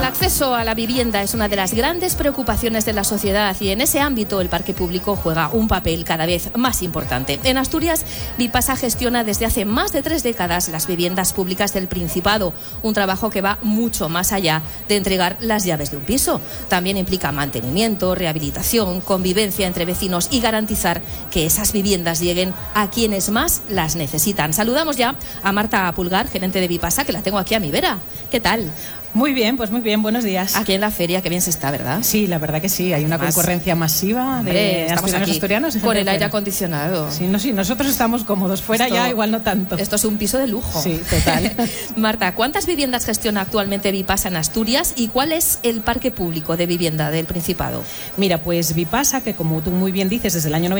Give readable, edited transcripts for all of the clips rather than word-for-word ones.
acceso a la vivienda es una de las grandes preocupaciones de la sociedad y en ese ámbito el parque público juega un papel cada vez más importante. En Asturias, Vipasa gestiona desde hace más de 3 décadas las viviendas públicas del Principado, un trabajo que va mucho más allá de entregar las llaves de un piso. También implica mantenimiento, rehabilitación, convivencia entre vecinos y garantizar que esas viviendas lleguen a quienes más las necesitan. Saludamos ya a Marta Pulgar, gerente de Vipasa, que la tengo aquí a mi vera. ¿Qué tal? Muy bien, buenos días. Aquí en la feria, que bien se está, ¿verdad? Sí, la verdad que sí, hay una concurrencia masiva de asturianos con el aire acondicionado. Sí, nosotros estamos cómodos, fuera ya igual no tanto. Esto es un piso de lujo. Sí, total. Marta, ¿cuántas viviendas gestiona actualmente Vipasa en Asturias y cuál es el parque público de vivienda del Principado? Mira, pues Vipasa, que como tú muy bien dices, desde el año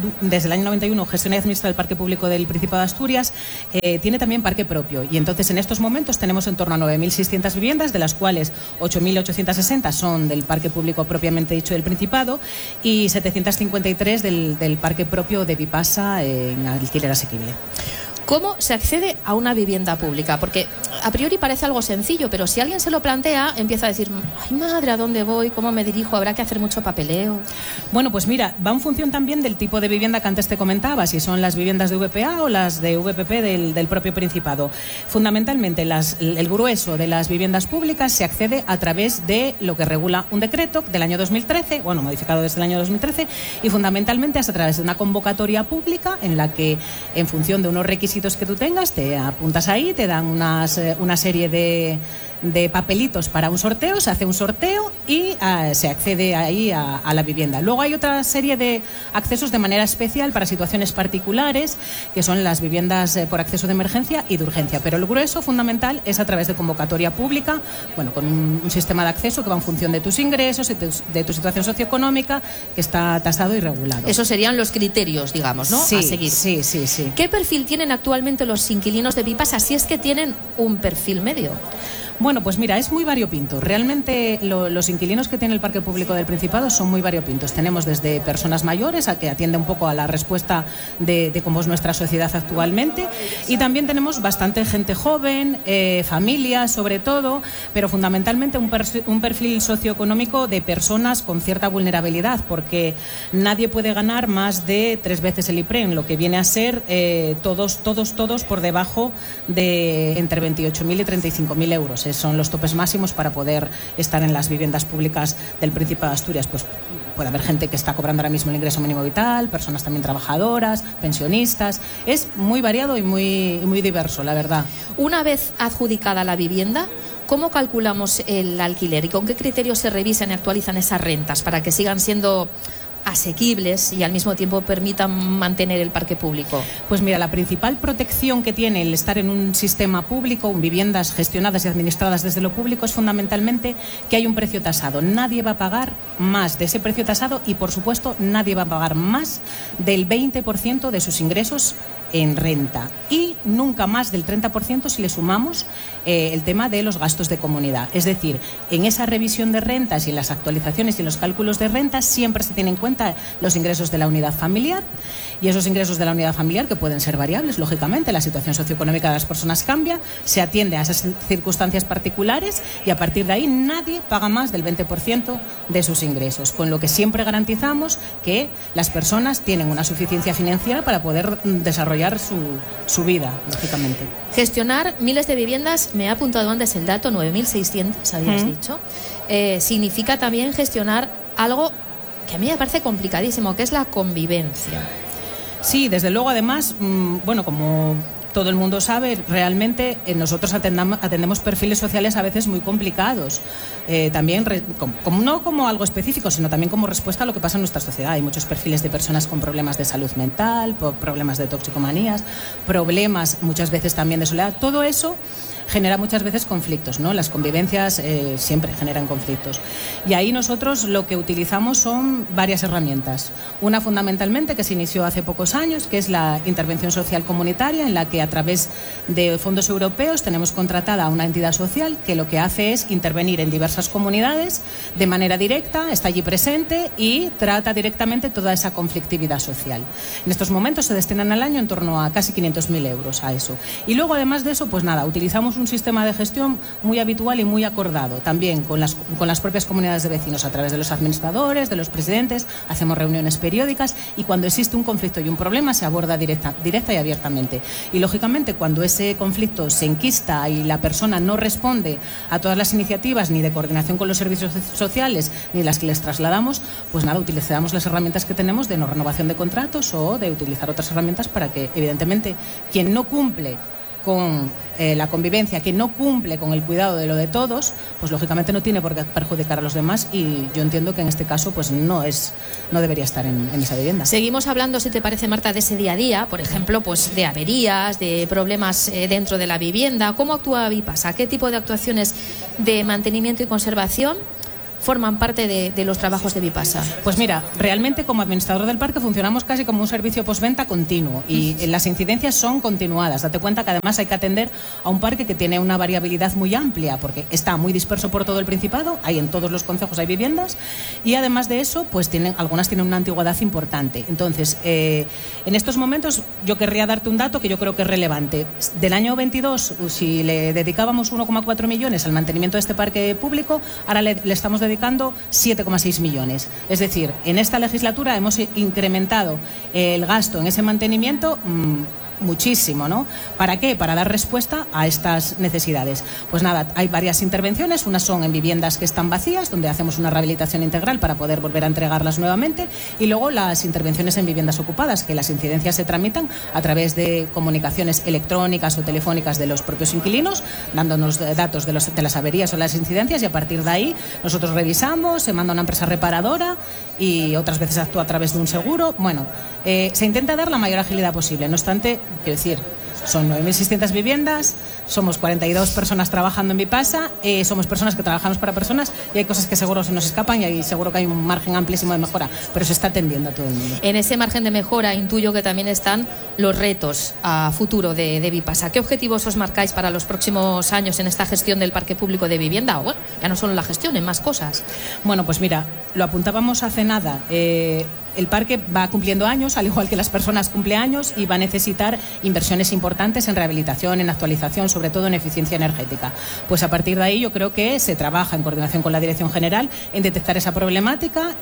91 gestiona y administra el parque público del Principado de Asturias, tiene también parque propio y entonces en estos momentos tenemos en torno a 9.600 viviendas, de las cuales 8.860 son del parque público propiamente dicho del Principado y 753 del parque propio de Vipasa en alquiler asequible. ¿Cómo se accede a una vivienda pública? Porque a priori parece algo sencillo, pero si alguien se lo plantea, empieza a decir, ay madre, ¿a dónde voy? ¿Cómo me dirijo? ¿Habrá que hacer mucho papeleo? Bueno, pues mira, va en función también del tipo de vivienda que antes te comentaba, si son las viviendas de VPA o las de VPP del propio Principado. Fundamentalmente, el grueso de las viviendas públicas se accede a través de lo que regula un decreto del año 2013, bueno, modificado desde el año 2013, y fundamentalmente es a través de una convocatoria pública en la que, en función de unos requisitos que tú tengas, te apuntas ahí, te dan una serie de papelitos para un sorteo, se hace un sorteo y se accede ahí a la vivienda. Luego hay otra serie de accesos de manera especial para situaciones particulares, que son las viviendas por acceso de emergencia y de urgencia, pero el grueso fundamental es a través de convocatoria pública, bueno, con un sistema de acceso que va en función de tus ingresos y de tu situación socioeconómica, que está tasado y regulado. Esos serían los criterios, digamos, ¿no? Sí, a seguir. Sí. ¿Qué perfil tienen actualmente los inquilinos de Vipasa, si es que tienen un perfil medio? Bueno, pues mira, es muy variopinto. Realmente los inquilinos que tiene el parque público del Principado son muy variopintos. Tenemos desde personas mayores, a que atiende un poco a la respuesta de cómo es nuestra sociedad actualmente, y también tenemos bastante gente joven, familias sobre todo, pero fundamentalmente un perfil socioeconómico de personas con cierta vulnerabilidad, porque nadie puede ganar más de 3 veces el IPREN, lo que viene a ser todos por debajo de entre 28.000 y 35.000 euros. Son los topes máximos para poder estar en las viviendas públicas del Principado de Asturias. Pues puede haber gente que está cobrando ahora mismo el ingreso mínimo vital, personas también trabajadoras, pensionistas. Es muy variado y muy diverso, la verdad. Una vez adjudicada la vivienda, ¿cómo calculamos el alquiler y con qué criterios se revisan y actualizan esas rentas para que sigan siendo asequibles y al mismo tiempo permitan mantener el parque público? Pues mira, la principal protección que tiene el estar en un sistema público, en viviendas gestionadas y administradas desde lo público, es fundamentalmente que hay un precio tasado. Nadie va a pagar más de ese precio tasado y, por supuesto, nadie va a pagar más del 20% de sus ingresos en renta y nunca más del 30% si le sumamos el tema de los gastos de comunidad. Es decir, en esa revisión de rentas y en las actualizaciones y en los cálculos de rentas siempre se tienen en cuenta los ingresos de la unidad familiar, y esos ingresos de la unidad familiar, que pueden ser variables, lógicamente, la situación socioeconómica de las personas cambia, se atiende a esas circunstancias particulares y a partir de ahí nadie paga más del 20% de sus ingresos, con lo que siempre garantizamos que las personas tienen una suficiencia financiera para poder desarrollar su vida, lógicamente. Gestionar miles de viviendas, me ha apuntado antes el dato, 9.600, habías dicho, significa también gestionar algo que a mí me parece complicadísimo, que es la convivencia. Sí, desde luego, además, bueno, como todo el mundo sabe, realmente nosotros atendemos perfiles sociales a veces muy complicados, también no como algo específico, sino también como respuesta a lo que pasa en nuestra sociedad. Hay muchos perfiles de personas con problemas de salud mental, problemas de toxicomanías, problemas muchas veces también de soledad. Todo eso genera muchas veces conflictos, ¿no? Las convivencias siempre generan conflictos. Y ahí nosotros lo que utilizamos son varias herramientas. Una fundamentalmente que se inició hace pocos años, que es la intervención social comunitaria, en la que a través de fondos europeos tenemos contratada a una entidad social que lo que hace es intervenir en diversas comunidades de manera directa, está allí presente y trata directamente toda esa conflictividad social. En estos momentos se destinan al año en torno a casi 500.000 euros a eso. Y luego, además de eso, pues nada, utilizamos un sistema de gestión muy habitual y muy acordado, también con las propias comunidades de vecinos, a través de los administradores, de los presidentes, hacemos reuniones periódicas y cuando existe un conflicto y un problema se aborda directa y abiertamente. Y lógicamente cuando ese conflicto se enquista y la persona no responde a todas las iniciativas ni de coordinación con los servicios sociales ni las que les trasladamos, pues nada, utilizamos las herramientas que tenemos de no renovación de contratos o de utilizar otras herramientas para que evidentemente quien no cumple con la convivencia, que no cumple con el cuidado de lo de todos, pues lógicamente no tiene por qué perjudicar a los demás y yo entiendo que en este caso pues no debería estar en esa vivienda. Seguimos hablando, si te parece, Marta, de ese día a día, por ejemplo, pues de averías, de problemas dentro de la vivienda. ¿Cómo actúa Vipasa? ¿Qué tipo de actuaciones de mantenimiento y conservación forman parte de los trabajos de Vipasa? Pues mira, realmente como administrador del parque funcionamos casi como un servicio postventa continuo y las incidencias son continuadas. Date cuenta que además hay que atender a un parque que tiene una variabilidad muy amplia porque está muy disperso por todo el Principado, hay en todos los concejos hay viviendas y además de eso pues algunas tienen una antigüedad importante. Entonces, en estos momentos yo querría darte un dato que yo creo que es relevante. Del año 22, si le dedicábamos 1,4 millones al mantenimiento de este parque público, ahora le estamos dedicando 7,6 millones. Es decir, en esta legislatura hemos incrementado el gasto en ese mantenimiento muchísimo, ¿no? ¿Para qué? Para dar respuesta a estas necesidades. Pues nada, hay varias intervenciones, unas son en viviendas que están vacías, donde hacemos una rehabilitación integral para poder volver a entregarlas nuevamente, y luego las intervenciones en viviendas ocupadas, que las incidencias se tramitan a través de comunicaciones electrónicas o telefónicas de los propios inquilinos, dándonos datos de las averías o las incidencias, y a partir de ahí nosotros revisamos, se manda a una empresa reparadora y otras veces actúa a través de un seguro. Bueno, se intenta dar la mayor agilidad posible, no obstante, quiero decir, son 9.600 viviendas, somos 42 personas trabajando en Vipasa, somos personas que trabajamos para personas y hay cosas que seguro se nos escapan y hay, seguro que hay un margen amplísimo de mejora, pero se está atendiendo a todo el mundo. En ese margen de mejora intuyo que también están los retos a futuro de Vipasa. ¿Qué objetivos os marcáis para los próximos años en esta gestión del parque público de vivienda? O bueno, ya no solo la gestión, en más cosas. Bueno, pues mira, lo apuntábamos hace nada. El parque va cumpliendo años, al igual que las personas cumpleaños, y va a necesitar inversiones importantes en rehabilitación, en actualización, sobre todo en eficiencia energética. Pues a partir de ahí yo creo que se trabaja en coordinación con la Dirección General en detectar esa problemática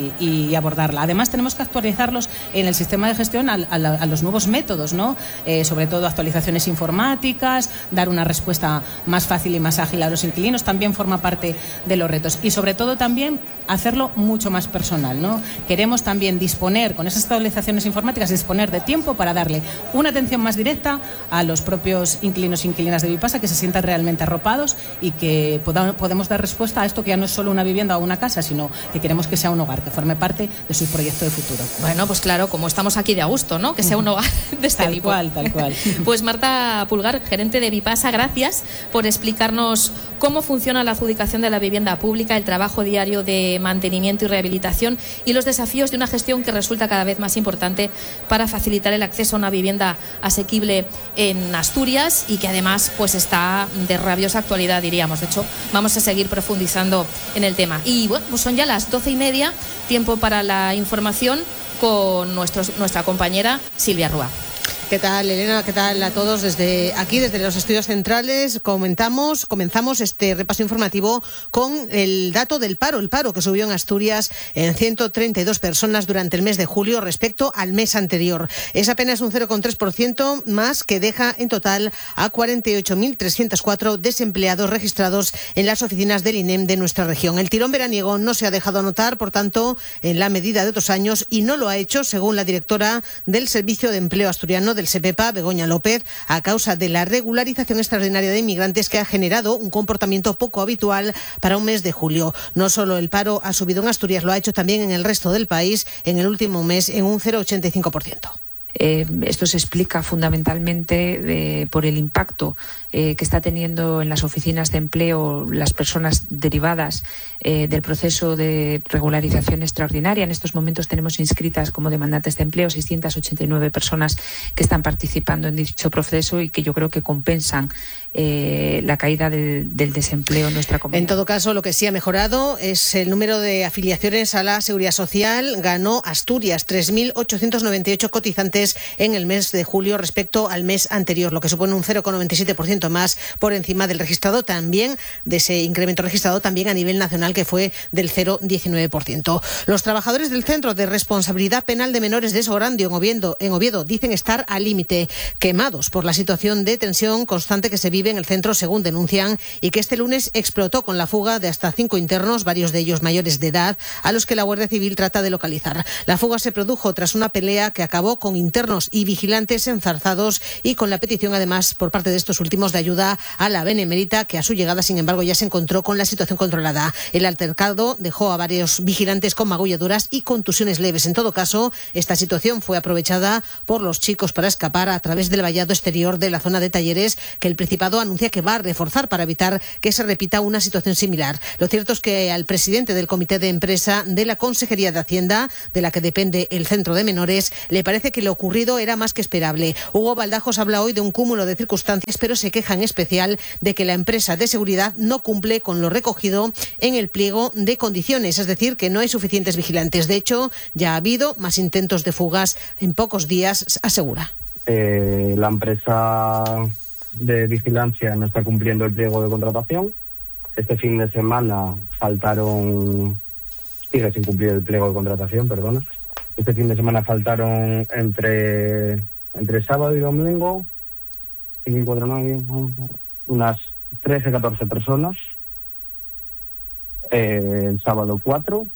y abordarla. Además tenemos que actualizarlos en el sistema de gestión a los nuevos métodos, ¿no? Sobre todo actualizaciones informáticas, dar una respuesta más fácil y más ágil a los inquilinos, también forma parte de los retos. Y sobre todo también hacerlo mucho más personal, ¿no? Queremos también disponer, con esas actualizaciones informáticas, disponer de tiempo para darle una atención más directa a los propios inquilinos e inquilinas de Vipasa, que se sientan realmente arropados y que podemos dar respuesta a esto que ya no es solo una vivienda o una casa, sino que queremos que sea un hogar, que forme parte de su proyecto de futuro. Bueno, pues claro, como estamos aquí de a gusto, ¿no? Que sea un hogar de este tipo. Tal cual. Pues Marta Pulgar, gerente de Vipasa, gracias por explicarnos cómo funciona la adjudicación de la vivienda pública, el trabajo diario de mantenimiento y rehabilitación y los desafíos de una gestión que resulta cada vez más importante para facilitar el acceso a una vivienda asequible en Asturias y que además pues está de rabiosa actualidad, diríamos. De hecho, vamos a seguir profundizando en el tema. Y bueno, pues son ya las 12:30, tiempo para la información con nuestra compañera Silvia Rúa. ¿Qué tal, Elena? ¿Qué tal a todos? Desde aquí, desde los estudios centrales, comenzamos este repaso informativo con el dato del paro. El paro que subió en Asturias en 132 personas durante el mes de julio respecto al mes anterior. Es apenas un 0,3% más, que deja en total a 48.304 desempleados registrados en las oficinas del INEM de nuestra región. El tirón veraniego no se ha dejado notar, por tanto, en la medida de otros años, y no lo ha hecho, según la directora del Servicio de Empleo Asturiano del SEPEPA, Begoña López, a causa de la regularización extraordinaria de inmigrantes que ha generado un comportamiento poco habitual para un mes de julio. No solo el paro ha subido en Asturias, lo ha hecho también en el resto del país en el último mes en un 0,85%. Esto se explica fundamentalmente por el impacto que está teniendo en las oficinas de empleo las personas derivadas del proceso de regularización extraordinaria. En estos momentos tenemos inscritas como demandantes de empleo 689 personas que están participando en dicho proceso y que yo creo que compensan la caída del desempleo en nuestra comunidad. En todo caso, lo que sí ha mejorado es el número de afiliaciones a la Seguridad Social. Ganó Asturias 3.898 cotizantes en el mes de julio respecto al mes anterior, lo que supone un 0,97% más por encima del registrado, también de ese incremento registrado también a nivel nacional, que fue del 0,19%. Los trabajadores del Centro de Responsabilidad Penal de Menores de Sorandio en Oviedo dicen estar al límite, quemados por la situación de tensión constante que se vive en el centro, según denuncian, y que este lunes explotó con la fuga de hasta 5 internos, varios de ellos mayores de edad, a los que la Guardia Civil trata de localizar. La fuga se produjo tras una pelea que acabó con internos y vigilantes enzarzados y con la petición, además, por parte de estos últimos de ayuda a la Benemérita, que a su llegada, sin embargo, ya se encontró con la situación controlada. El altercado dejó a varios vigilantes con magulladuras y contusiones leves. En todo caso, esta situación fue aprovechada por los chicos para escapar a través del vallado exterior de la zona de talleres, que el Principado anuncia que va a reforzar para evitar que se repita una situación similar. Lo cierto es que al presidente del Comité de Empresa de la Consejería de Hacienda, de la que depende el Centro de Menores, le parece que lo ocurrido era más que esperable. Hugo Baldajos habla hoy de un cúmulo de circunstancias, pero se queja en especial de que la empresa de seguridad no cumple con lo recogido en el pliego de condiciones, es decir, que no hay suficientes vigilantes. De hecho, ya ha habido más intentos de fugas en pocos días, asegura. La empresa de vigilancia no está cumpliendo el pliego de contratación. Este fin de semana sigue sin cumplir el pliego de contratación, perdona. Este fin de semana faltaron entre sábado y domingo, unas 13, 14 personas. El sábado 4.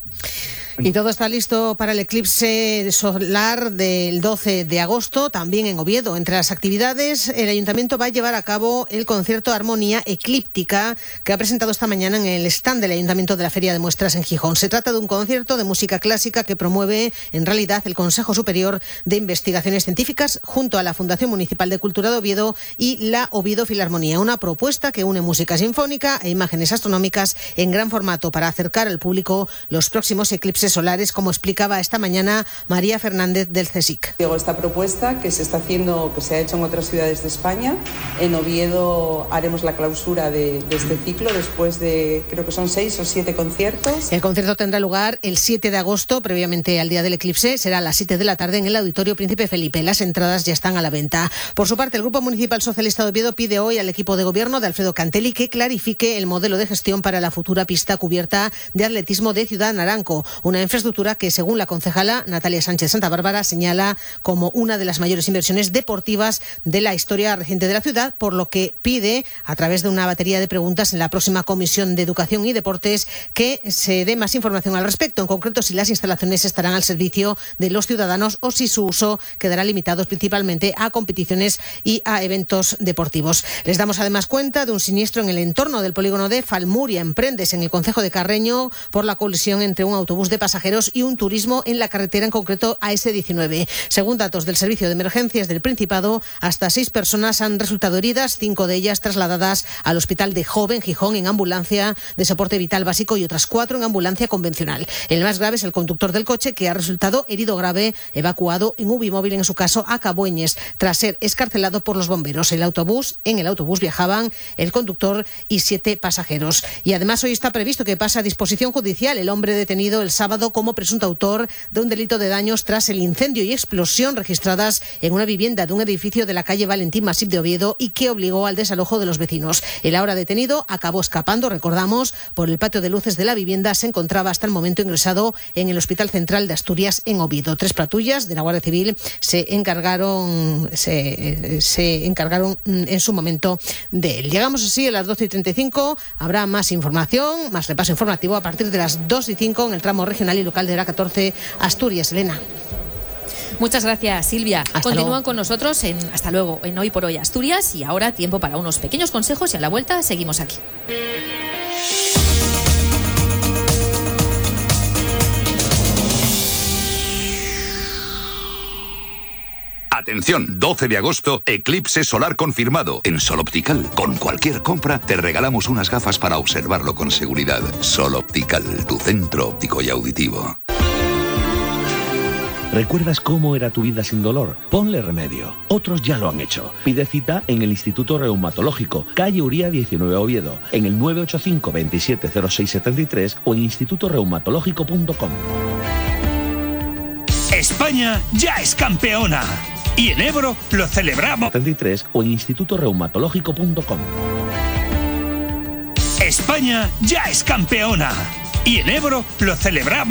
Y todo está listo para el eclipse solar del 12 de agosto, también en Oviedo. Entre las actividades, el Ayuntamiento va a llevar a cabo el concierto Armonía Eclíptica, que ha presentado esta mañana en el stand del Ayuntamiento de la Feria de Muestras en Gijón. Se trata de un concierto de música clásica que promueve, en realidad, el Consejo Superior de Investigaciones Científicas junto a la Fundación Municipal de Cultura de Oviedo y la Oviedo Filarmonía. Una propuesta que une música sinfónica e imágenes astronómicas en gran formato para acercar al público los próximos eclipses solares, como explicaba esta mañana María Fernández del CSIC. Esta propuesta que se está haciendo, que se ha hecho en otras ciudades de España. En Oviedo haremos la clausura de este ciclo después de, creo que son 6 o 7 conciertos. El concierto tendrá lugar el 7 de agosto, previamente al día del eclipse. Será a las 7 de la tarde en el Auditorio Príncipe Felipe. Las entradas ya están a la venta. Por su parte, el Grupo Municipal Socialista de Oviedo pide hoy al equipo de gobierno de Alfredo Cantelli que clarifique el modelo de gestión para la futura pista cubierta de atletismo de Ciudad Naranco, una infraestructura que, según la concejala Natalia Sánchez Santa Bárbara, señala como una de las mayores inversiones deportivas de la historia reciente de la ciudad, por lo que pide, a través de una batería de preguntas en la próxima Comisión de Educación y Deportes, que se dé más información al respecto, en concreto si las instalaciones estarán al servicio de los ciudadanos o si su uso quedará limitado principalmente a competiciones y a eventos deportivos. Les damos además cuenta de un siniestro en el entorno del polígono de Falmuria, en Prendes, en el concejo de Carreño, por la colisión entre un autobús de pasajeros y un turismo en la carretera, en concreto AS19. Según datos del Servicio de Emergencias del Principado, hasta 6 personas han resultado heridas, 5 de ellas trasladadas al Hospital de Jove, en Gijón, en ambulancia de soporte vital básico, y otras 4 en ambulancia convencional. El más grave es el conductor del coche, que ha resultado herido grave, evacuado en UBI móvil, en su caso, a Cabueñes, tras ser excarcelado por los bomberos. En el autobús viajaban el conductor y 7 pasajeros. Y además hoy está previsto que pase a disposición judicial el hombre detenido el sábado como presunto autor de un delito de daños tras el incendio y explosión registradas en una vivienda de un edificio de la calle Valentín Masip de Oviedo y que obligó al desalojo de los vecinos. El ahora detenido acabó escapando, recordamos, por el patio de luces de la vivienda. Se encontraba hasta el momento ingresado en el Hospital Central de Asturias, en Oviedo. 3 patrullas de la Guardia Civil se encargaron en su momento de él. Llegamos así a las 12:35. Habrá más información, más repaso informativo a partir de las 2:05 en el tramo regional y local de la 14 Asturias. Elena. Muchas gracias, Silvia. Continúan luego con nosotros hasta luego en Hoy por Hoy Asturias, y ahora tiempo para unos pequeños consejos y a la vuelta seguimos aquí. Atención, 12 de agosto, eclipse solar confirmado en Sol Optical. Con cualquier compra te regalamos unas gafas para observarlo con seguridad. Sol Optical, tu centro óptico y auditivo. ¿Recuerdas cómo era tu vida sin dolor? Ponle remedio. Otros ya lo han hecho. Pide cita en el Instituto Reumatológico, calle Uría 19 Oviedo, en el 985 27 06 73 o en institutoreumatológico.com. España ya es campeona. Y en Ebro lo celebramos. 73 o en institutoreumatológico.com. España ya es campeona. Y en Ebro lo celebramos.